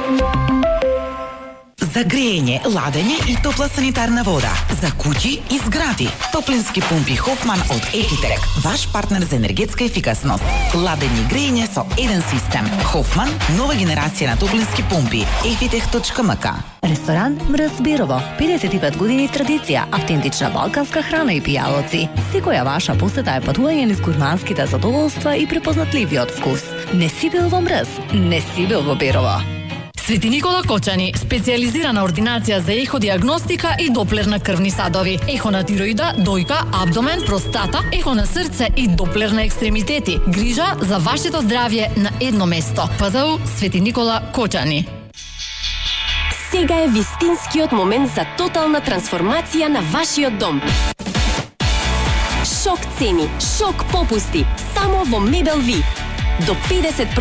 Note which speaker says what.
Speaker 1: За грејење, ладење и топла санитарна вода. За куќи и згради. Топлински пумпи Хофман од Ефитек. Ваш партнер за енергетска ефикасност. Ладење и грејење со еден систем. Хофман, нова генерација на топлински пумпи. Efitech.mk.
Speaker 2: Ресторан Мрз Бирово. 55 години традиција, автентична балканска храна и пијалоци. Секоја ваша посета е патување низ гурманските задоволства и препознатливиот вкус. Не си бил во Мрз, не си бил во Бирово.
Speaker 3: Свети Никола Кочани, специјализирана ординација за еходиагностика и доплер на крвни садови, ехо на тироида, дојка, абдомен, простата, ехо на срце и доплер на екстремитети. Грижа за вашето здравје на едно место. ПЗУ Свети Никола Кочани.
Speaker 4: Сега е вистинскиот момент за тотална трансформација на вашиот дом. Шок цени, шок попусти, само во Мебел Ви. До 50%